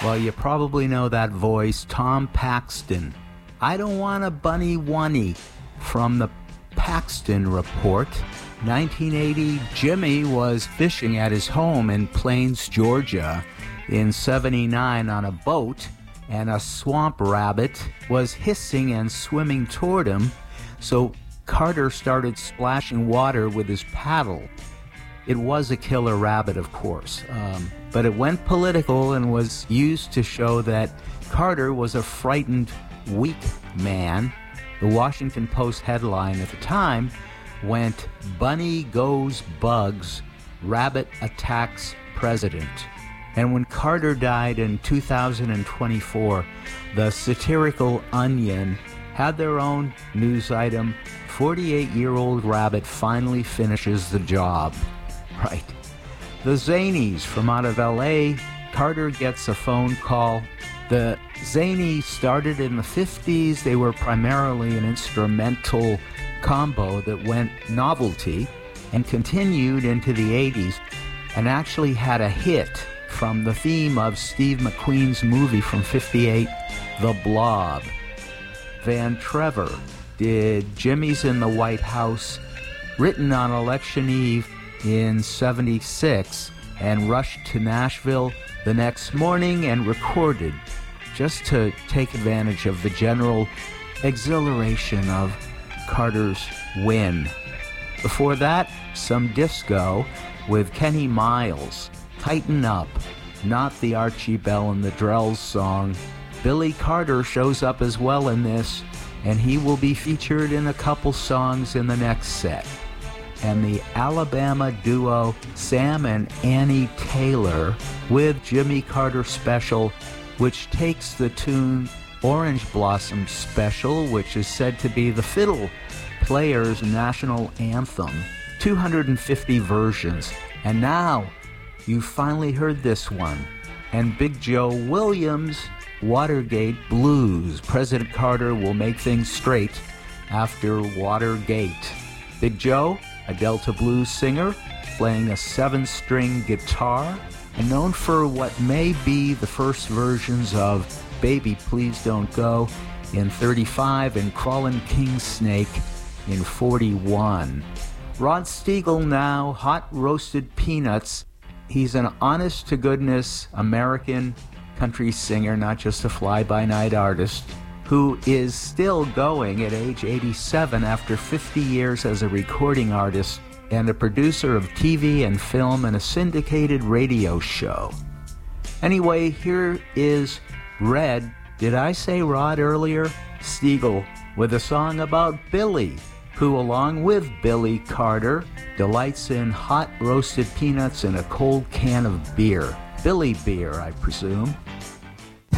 Well, you probably know that voice, Tom Paxton. I don't want a bunny wunny from the Paxton Report. 1980, Jimmy was fishing at his home in Plains, Georgia in 79 on a boat, and a swamp rabbit was hissing and swimming toward him, so Carter started splashing water with his paddle. It was a killer rabbit, of course, but it went political and was used to show that Carter was a frightened, weak man. The Washington Post headline at the time went, "Bunny goes bugs, rabbit attacks president." And when Carter died in 2024, the satirical Onion had their own news item, 48-year-old rabbit finally finishes the job. Right. The Zanies from out of L.A., Carter gets a phone call. The Zanies started in the 50s. They were primarily an instrumental combo that went novelty and continued into the 80s and actually had a hit from the theme of Steve McQueen's movie from 58, The Blob. Van Trevor did Jimmy's in the White House, written on election eve in 76, and rushed to Nashville the next morning and recorded just to take advantage of the general exhilaration of Carter's win. Before that, some disco with Kenny Miles, Tighten Up, not the Archie Bell and the Drells song. Billy Carter shows up as well in this, and he will be featured in a couple songs in the next set. And the Alabama duo Sam and Annie Taylor with Jimmy Carter Special, which takes the tune Orange Blossom Special, which is said to be the fiddle player's national anthem. 250 versions. And now, you finally heard this one. And Big Joe Williams, Watergate Blues. President Carter will make things straight after Watergate. Big Joe, a Delta blues singer, playing a 7-string guitar, and known for what may be the first versions of Baby Please Don't Go in 35 and Crawlin' King Snake in 41. Rod Steigle now, Hot Roasted Peanuts. He's an honest-to-goodness American country singer, not just a fly-by-night artist, who is still going at age 87 after 50 years as a recording artist and a producer of TV and film and a syndicated radio show. Anyway, here is Red. Did I say Rod earlier? Steigle with a song about Billy, who along with Billy Carter delights in hot roasted peanuts and a cold can of beer. Billy beer, I presume.